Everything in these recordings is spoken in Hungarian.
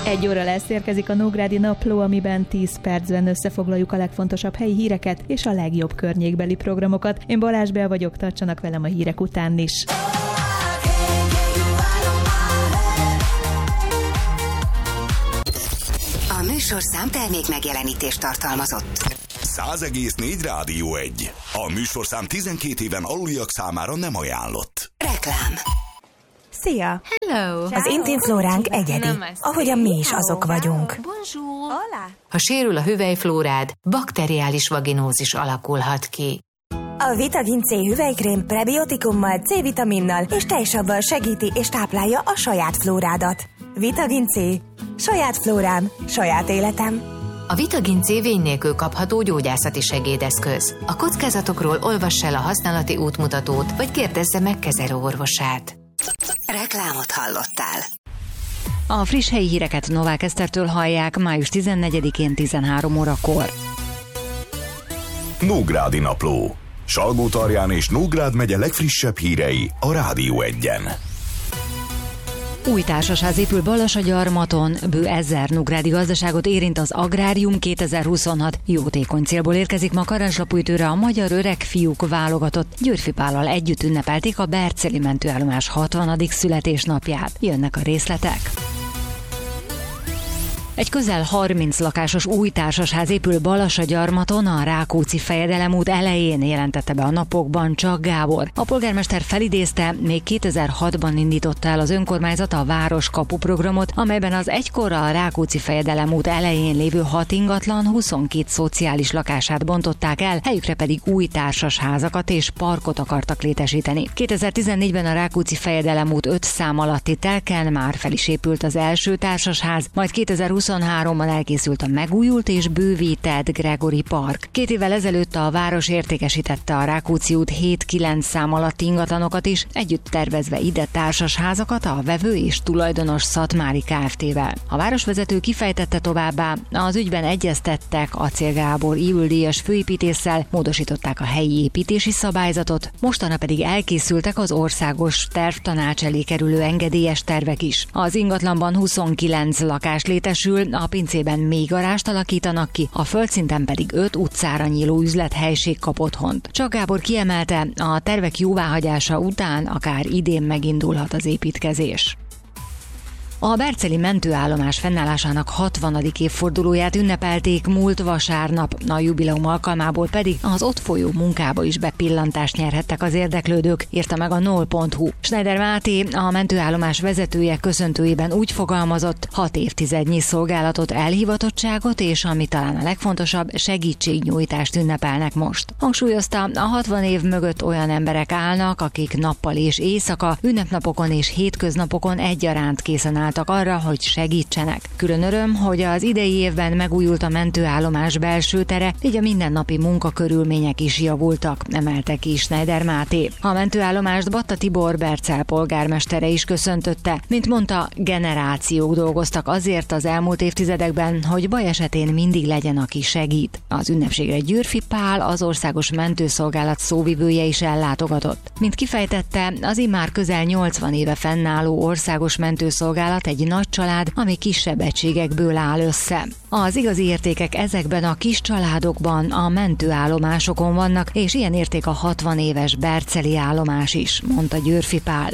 1 óra lesz, érkezik a Nógrádi Napló, amiben 10 percben összefoglaljuk a legfontosabb helyi híreket és a legjobb környékbeli programokat. Én Balázs Bea vagyok, tartsanak velem a hírek után is. A műsorszám termék megjelenítést tartalmazott. 100,4 Rádió 1. A műsorszám 12 éven aluliak számára nem ajánlott. Reklám. Szia! Hello! Az intim flóránk egyedi, ahogyan mi is azok vagyunk. Bonjour! Hola! Ha sérül a hüvelyflórád, bakteriális vaginózis alakulhat ki. A Vitagin C hüvelykrém prebiotikummal, C-vitaminnal és tejsabbal segíti és táplálja a saját flórádat. Vitagin C. Saját flórám, saját életem. A Vitagin C vény nélkül kapható gyógyászati segédeszköz. A kockázatokról olvass el a használati útmutatót, vagy kérdezze meg kezelőorvosát. Reklámot hallottál. A friss helyi híreket Novák Esztertől hallják május 14-én 13 órakor. Nógrádi Napló. Salgótarján és Nógrád megye legfrissebb hírei a Rádió 1-en. Új társasház épül Balassagyarmaton, bő 1000 nógrádi gazdaságot érint az Agrárium 2026. Jótékony célból érkezik ma Karancslapújtőre a magyar öreg fiúk válogatott. Győrfi Pállal együtt ünnepelték a Berceli mentőállomás 60. születésnapját. Jönnek a részletek. Egy közel 30 lakásos új társasház épül Balassagyarmaton, a Rákóczi-fejedelem út elején, jelentette be a napokban Csak Gábor. A polgármester felidézte, még 2006-ban indította el az önkormányzat a Városkapu programot, amelyben az egykor a Rákóczi-fejedelem út elején lévő 6 ingatlan 22 szociális lakását bontották el, helyükre pedig új társasházakat és parkot akartak létesíteni. 2014-ben a Rákóczi-fejedelem út 5 szám alatti telken már fel is épült az első társasház, majd 2023-ban elkészült a megújult és bővített Gregori Park. 2 évvel ezelőtt a város értékesítette a Rákóczi út 7-9 szám alatti ingatlanokat is, együtt tervezve ide társasházakat a vevő és tulajdonos Szatmári Kft-vel. A városvezető kifejtette továbbá, az ügyben egyeztettek Acél Gábor ívüldíjas főépítésszel, módosították a helyi építési szabályzatot, mostanra pedig elkészültek az országos tervtanács elé kerülő engedélyes tervek is. Az ingatlanban 29 lakás létesül, a pincében még garást alakítanak ki, a földszinten pedig 5 utcára nyíló üzlethelység kap otthont. Csak Gábor kiemelte, a tervek jóváhagyása után akár idén megindulhat az építkezés. A berceli mentőállomás fennállásának 60. évfordulóját ünnepelték múlt vasárnap, a jubileum alkalmából pedig az ott folyó munkába is bepillantást nyerhettek az érdeklődők, írta meg a nol.hu. Schneider Máté, a mentőállomás vezetője köszöntőjében úgy fogalmazott, 6 évtizednyi szolgálatot, elhivatottságot és, ami talán a legfontosabb, segítségnyújtást ünnepelnek most. Hangsúlyozta, a 60 év mögött olyan emberek állnak, akik nappal és éjszaka, ünnepnapokon és hétköznapokon egyaránt készen állnak arra, hogy segítsenek. Külön öröm, hogy az idei évben megújult a mentőállomás belső tere, így a mindennapi munkakörülmények is javultak, emelte ki Schneider Máté. A mentőállomást Batta Tibor Bercel polgármestere is köszöntötte. Mint mondta, generációk dolgoztak azért az elmúlt évtizedekben, hogy baj esetén mindig legyen, aki segít. Az ünnepségre Győrfi Pál, az országos mentőszolgálat szóvivője is ellátogatott. Mint kifejtette, az immár közel 80 éve fennálló országos mentőszolgálat egy nagy család, ami kisebb egységekből áll össze. Az igazi értékek ezekben a kis családokban, a mentőállomásokon vannak, és ilyen érték a 60 éves berceli állomás is, mondta Győrfi Pál.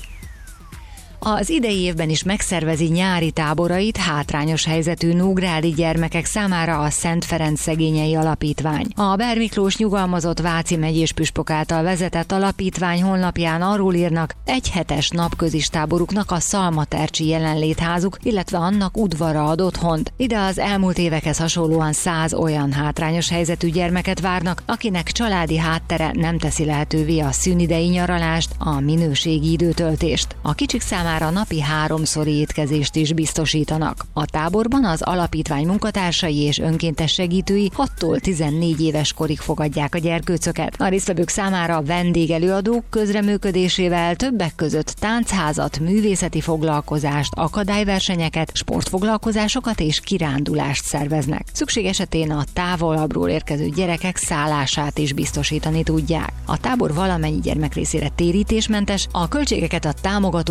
Az idei évben is megszervezi nyári táborait hátrányos helyzetű nógrádi gyermekek számára a Szent Ferenc Szegényei Alapítvány. A Ber Miklós nyugalmazott Váci megyés püspök által vezetett alapítvány honlapján arról írnak, egy hetes napközis táboruknak a Szalmatercsi jelenlétházuk, illetve annak udvara ad otthont. Ide az elmúlt évekhez hasonlóan 100 olyan hátrányos helyzetű gyermeket várnak, akinek családi háttere nem teszi lehetővé a szünidei nyaralást, a minőségi időtöltést. A kicsik számára napi 3-szori étkezést is biztosítanak. A táborban az alapítvány munkatársai és önkéntes segítői 6-tól 14 éves korig fogadják a gyerkőcöket. A résztvevők számára vendégelőadók közreműködésével többek között táncházat, művészeti foglalkozást, akadályversenyeket, sportfoglalkozásokat és kirándulást szerveznek. Szükség esetén a távolabbról érkező gyerekek szállását is biztosítani tudják. A tábor valamennyi gyermek részére térítésmentes, a költségeket a támogatók felajánlják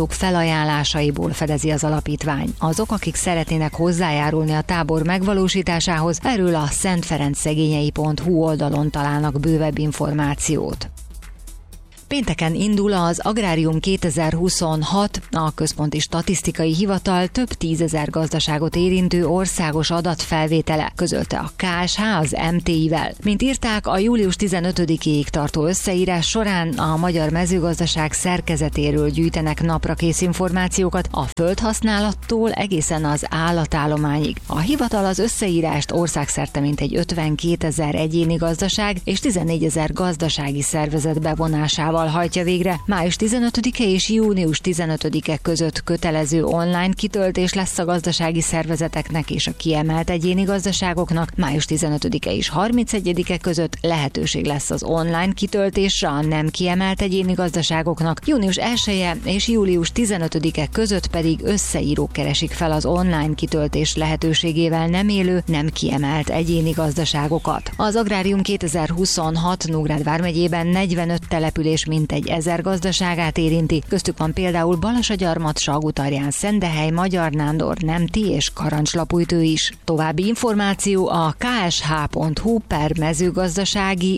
ajánlásaiból fedezi az alapítvány. Azok, akik szeretnének hozzájárulni a tábor megvalósításához, erről a szentferenczegényei.hu oldalon találnak bővebb információt. Pénteken indul az Agrárium 2026, a Központi Statisztikai Hivatal több 10 000 gazdaságot érintő országos adatfelvétele, közölte a KSH az MTI-vel. Mint írták, a július 15-ig tartó összeírás során a magyar mezőgazdaság szerkezetéről gyűjtenek naprakész információkat a földhasználattól egészen az állatállományig. A hivatal az összeírást országszerte mintegy 52 000 egyéni gazdaság és 14 000 gazdasági szervezet bevonásával hajtja végre. Május 15-e és június 15-e között kötelező online kitöltés lesz a gazdasági szervezeteknek és a kiemelt egyéni gazdaságoknak. Május 15-e és 31-e között lehetőség lesz az online kitöltésre a nem kiemelt egyéni gazdaságoknak. Június 1-e és július 15-e között pedig összeírók keresik fel az online kitöltés lehetőségével nem élő, nem kiemelt egyéni gazdaságokat. Az Agrárium 2026 Nógrád vármegyében 45 település mintegy 1000 gazdaságát érinti, köztük van például Balasagyarmat, Salgótarján, Szendehely, Magyar Nándor, Nemti és Karancslapújtő is. További információ a ksh.hu/mezőgazdasági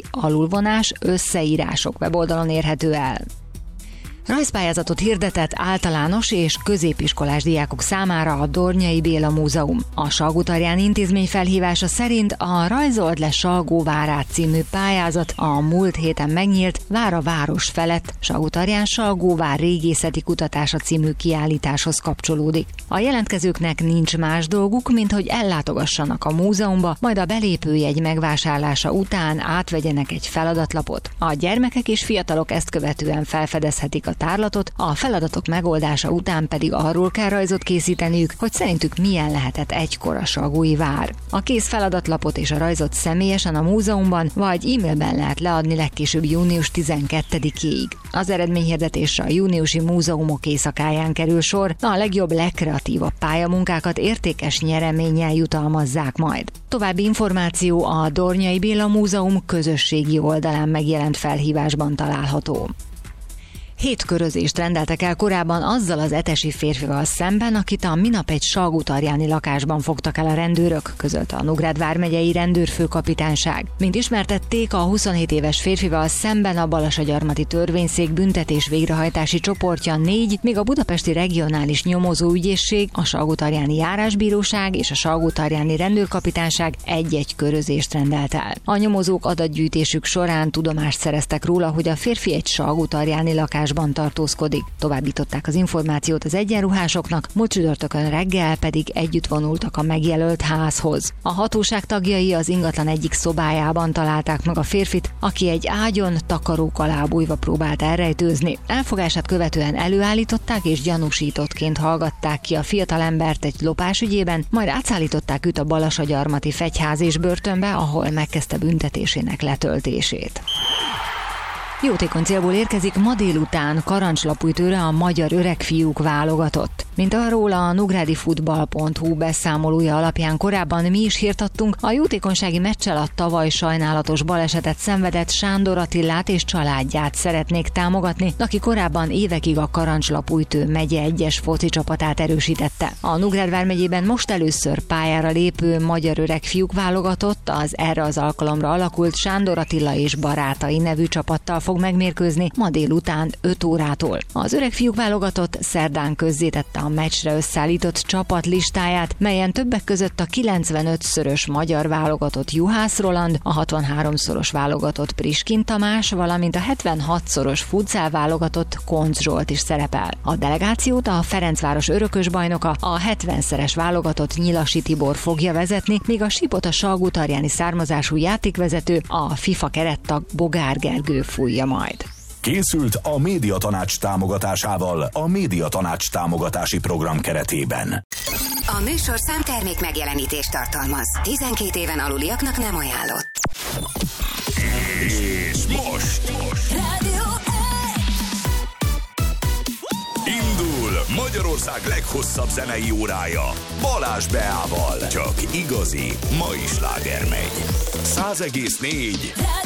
összeírások weboldalon érhető el. Rajzpályázatot hirdetett általános és középiskolás diákok számára a Dornyai Béla Múzeum. A Salgótarjáni intézmény felhívása szerint a Rajzold le Salgóvárát című pályázat a múlt héten megnyílt Vár a város felett Salgótarján Salgóvár régészeti kutatása című kiállításhoz kapcsolódik. A jelentkezőknek nincs más dolguk, mint hogy ellátogassanak a múzeumba, majd a belépőjegy megvásárlása után átvegyenek egy feladatlapot. A gyermekek és fiatalok ezt követően felfedezhetik a tárlatot, a feladatok megoldása után pedig arról kell rajzot készíteniük, hogy szerintük milyen lehetett egykor a salgói vár. A kész feladatlapot és a rajzot személyesen a múzeumban vagy e-mailben lehet leadni legkésőbb június 12-ig. Az eredményhirdetésre a júniusi múzeumok éjszakáján kerül sor, a legjobb, legkreatívabb pályamunkákat értékes nyereménnyel jutalmazzák majd. További információ a Dornyai Béla Múzeum közösségi oldalán megjelent felhívásban található. 7 körözést rendeltek el korábban azzal az etesi férfival szemben, akit a minap egy salgótarjáni lakásban fogtak el a rendőrök, közölte a Nógrád vármegyei rendőrfőkapitányság. Mint ismertették, a 27 éves férfival szemben a Balasagyarmati törvényszék büntetés végrehajtási csoportja 4, míg a budapesti regionális nyomozóügyészség, a Salgótarjáni járásbíróság és a Salgótarjáni rendőrkapitányság egy-egy körözést rendelt el. A nyomozók adatgyűjtésük során tudomást szereztek róla, hogy a férfi egy salgótarjáni lakásban tartózkodik. Továbbították az információt az egyenruhásoknak, múlt csütörtökön reggel pedig együtt vonultak a megjelölt házhoz. A hatóság tagjai az ingatlan egyik szobájában találták meg a férfit, aki egy ágyon takarók alá bújva próbált elrejtőzni. Elfogását követően előállították és gyanúsítottként hallgatták ki a fiatalembert egy lopás ügyében, majd átszállították őt a Balasagyarmati fegyház és börtönbe, ahol megkezdte büntetésének letöltését. Jótékony célból érkezik ma délután Karancslapújtőre a magyar öregfiúk válogatott. Mint arról a nógrádifutball.hu beszámolója alapján korábban mi is hírt adtunk, a jótékonysági meccsel a tavaly sajnálatos balesetet szenvedett Sándor Attilát és családját szeretnék támogatni, aki korábban évekig a Karancslapújtő megye 1-es foci csapatát erősítette. A Nógrád vármegyében most először pályára lépő magyar öregfiúk válogatott az erre az alkalomra alakult Sándor Attila és barátai nevű csapattal fog megmérkőzni ma délután 5 órától. Az öregfiúk válogatott szerdán közzétette a meccsre összeállított csapat listáját, melyen többek között a 95-szörös magyar válogatott Juhász Roland, a 63-szoros válogatott Priskin Tamás, valamint a 76-szoros futszál válogatott Koncz Zsolt is szerepel. A delegációt a Ferencváros örökös bajnoka, a 70-szeres válogatott Nyilasi Tibor fogja vezetni, míg a sípot a salgótarjáni származású játékvezető, a FIFA kerettag Bogár Gergő fújja majd. Készült a Médiatanács támogatásával a Médiatanács támogatási program keretében. A műsorszám termék megjelenítést tartalmaz. 12 éven aluliaknak nem ajánlott. És most indul Magyarország leghosszabb zenei órája Balázs Beával. Csak igazi mai sláger megy. 100,4